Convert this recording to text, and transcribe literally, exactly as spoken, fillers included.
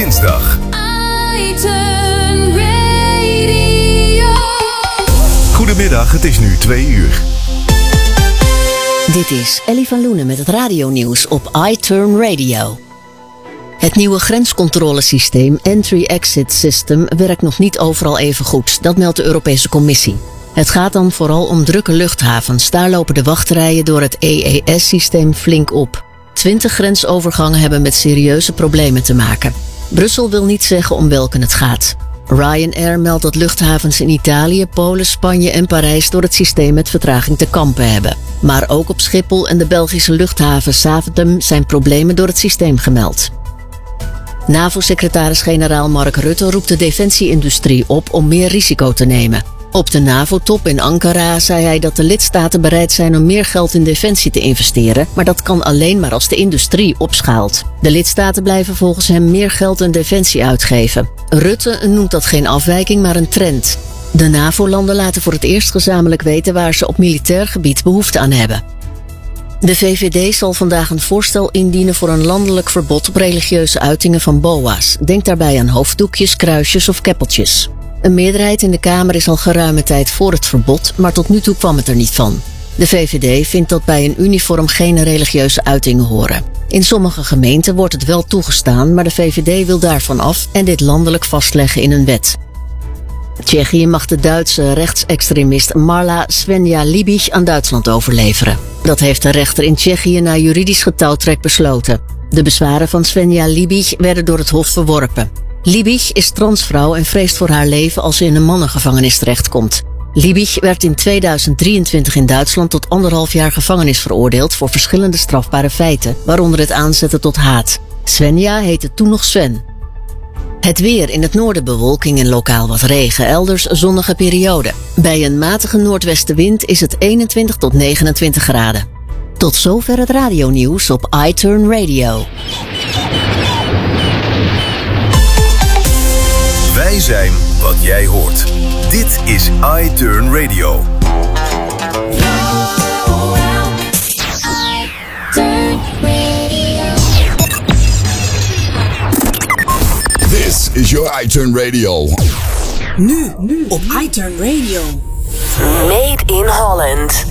Dinsdag. iTurn Radio. Goedemiddag, het is nu twee uur. Dit is Ellie van Loenen met het radionieuws op iTurn Radio. Het nieuwe grenscontrolesysteem Entry-Exit System werkt nog niet overal even goed. Dat meldt de Europese Commissie. Het gaat dan vooral om drukke luchthavens. Daar lopen de wachtrijen door het E E S-systeem flink op. Twintig grensovergangen hebben met serieuze problemen te maken. Brussel wil niet zeggen om welke het gaat. Ryanair meldt dat luchthavens in Italië, Polen, Spanje en Parijs door het systeem met vertraging te kampen hebben. Maar ook op Schiphol en de Belgische luchthaven Zaventem zijn problemen door het systeem gemeld. NAVO-secretaris-generaal Mark Rutte roept de defensieindustrie op om meer risico te nemen. Op de NAVO-top in Ankara zei hij dat de lidstaten bereid zijn om meer geld in defensie te investeren, maar dat kan alleen maar als de industrie opschaalt. De lidstaten blijven volgens hem meer geld aan defensie uitgeven. Rutte noemt dat geen afwijking, maar een trend. De NAVO-landen laten voor het eerst gezamenlijk weten waar ze op militair gebied behoefte aan hebben. De V V D zal vandaag een voorstel indienen voor een landelijk verbod op religieuze uitingen van boa's. Denk daarbij aan hoofddoekjes, kruisjes of keppeltjes. Een meerderheid in de Kamer is al geruime tijd voor het verbod, maar tot nu toe kwam het er niet van. De V V D vindt dat bij een uniform geen religieuze uitingen horen. In sommige gemeenten wordt het wel toegestaan, maar de V V D wil daarvan af en dit landelijk vastleggen in een wet. Tsjechië mag de Duitse rechtsextremist Marla Svenja-Liebig aan Duitsland overleveren. Dat heeft de rechter in Tsjechië na juridisch getouwtrek besloten. De bezwaren van Svenja-Liebig werden door het Hof verworpen. Liebig is transvrouw en vreest voor haar leven als ze in een mannengevangenis terechtkomt. Liebig werd in tweeduizend drieëntwintig in Duitsland tot anderhalf jaar gevangenis veroordeeld voor verschillende strafbare feiten, waaronder het aanzetten tot haat. Svenja heette toen nog Sven. Het weer: in het noorden bewolking en lokaal wat regen, elders zonnige periode. Bij een matige noordwestenwind is het eenentwintig tot negenentwintig graden. Tot zover het radionieuws op iTurn Radio. Wij zijn wat jij hoort. Dit is iTurn Radio. This is your iTurn Radio. Nu, nu op iTurn Radio. Made in Holland.